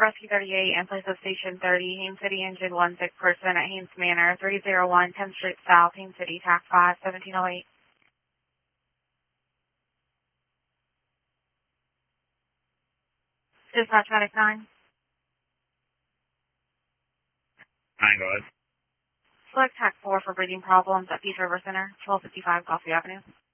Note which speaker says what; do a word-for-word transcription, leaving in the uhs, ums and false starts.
Speaker 1: Rescue thirty-eight in place of Station thirty, Haines City Engine one sick person at Haines Manor, three oh one tenth Street South, Haines City, Tac five, seventeen oh eight. Dispatch Medic nine.
Speaker 2: Nine, go ahead.
Speaker 1: Select Tac four for breathing problems at Peace River Center, twelve fifty-five Coffee Avenue.